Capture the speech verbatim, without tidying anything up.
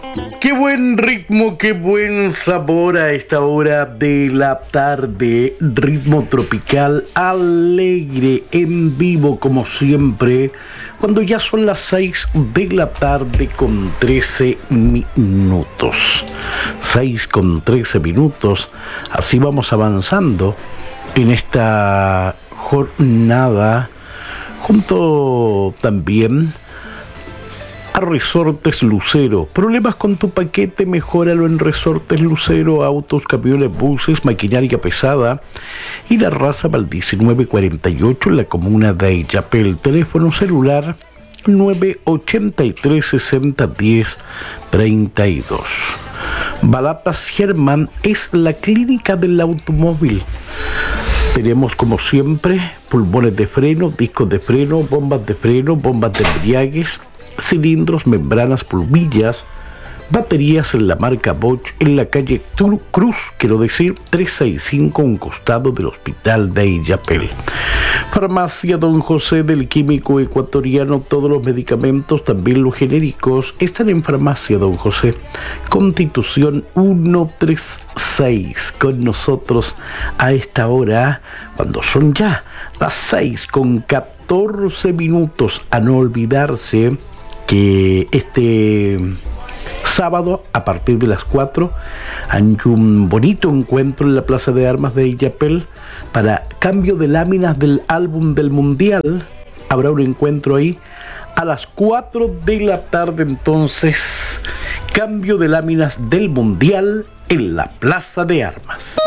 Qué buen ritmo, qué buen sabor a esta hora de la tarde. Ritmo tropical, alegre, en vivo como siempre, cuando ya son las seis de la tarde con trece minutos. seis con trece minutos. Así vamos avanzando en esta jornada, junto también a Resortes Lucero. Problemas con tu paquete, mejóralo en Resortes Lucero. Autos, camiones, buses, maquinaria pesada y la raza al diecinueve cuarenta y ocho en la comuna de Illapel. Teléfono celular nueve ochenta y tres sesenta diez treinta y dos. Balatas Germán es la clínica del automóvil. Tenemos, como siempre, pulmones de freno, discos de freno, bombas de freno, bombas de embriagues, cilindros, membranas, plumillas, baterías en la marca Bosch, en la calle Cruz, quiero decir, trescientos sesenta y cinco, un costado del hospital de Illapel. Farmacia Don José del Químico Ecuatoriano. Todos los medicamentos, también los genéricos, están en Farmacia Don José, Constitución ciento treinta y seis. Con nosotros a esta hora, cuando son ya las seis con catorce minutos. A no olvidarse que este sábado, a partir de las cuatro, hay un bonito encuentro en la Plaza de Armas de Illapel para cambio de láminas del álbum del Mundial. Habrá un encuentro ahí a las cuatro de la tarde, entonces, cambio de láminas del Mundial en la Plaza de Armas.